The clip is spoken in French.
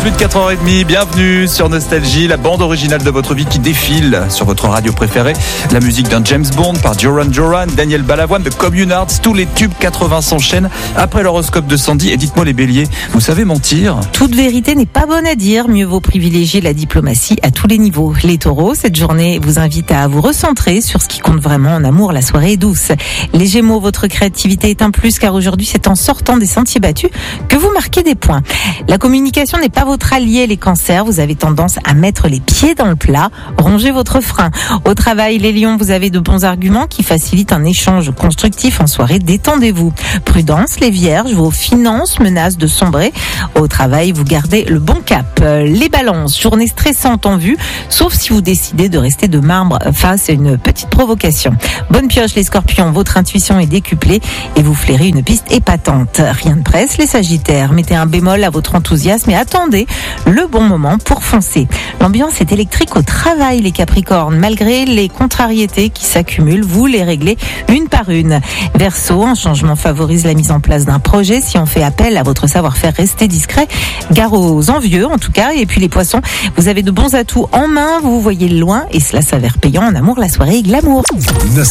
plus de 4h30, bienvenue sur Nostalgie, la bande originale de votre vie qui défile sur votre radio préférée. La musique d'un James Bond par Duran Duran, Daniel Balavoine, de Communards, tous les tubes 80 s'enchaînent après l'horoscope de Sandy. Et dites-moi les béliers, vous savez mentir? Toute vérité n'est pas bonne à dire, mieux vaut privilégier la diplomatie à tous les niveaux. Les taureaux, cette journée vous invite à vous recentrer sur ce qui compte vraiment en amour, la soirée est douce. Les gémeaux, votre créativité est un plus car aujourd'hui c'est en sortant des sentiers battus que vous marquez des points. La communication n'est pas votre allié, les cancers, vous avez tendance à mettre les pieds dans le plat, rongez votre frein. Au travail, les lions, vous avez de bons arguments qui facilitent un échange constructif en soirée, détendez-vous. Prudence, les vierges, vos finances menacent de sombrer. Au travail, vous gardez le bon cap. Les balances, journée stressante en vue, sauf si vous décidez de rester de marbre face à une petite provocation. Bonne pioche, les scorpions, votre intuition est décuplée et vous flairez une piste épatante. Rien ne presse, les sagittaires, mettez un bémol à votre enthousiasme et attendez le bon moment pour foncer. L'ambiance est électrique au travail, les capricornes. Malgré les contrariétés qui s'accumulent, vous les réglez une par une. Verseau, un changement favorise la mise en place d'un projet si on fait appel à votre savoir-faire, restez discret. Gare aux envieux en tout cas. Et puis les poissons, vous avez de bons atouts en main, vous voyez loin et cela s'avère payant en amour, la soirée est glamour.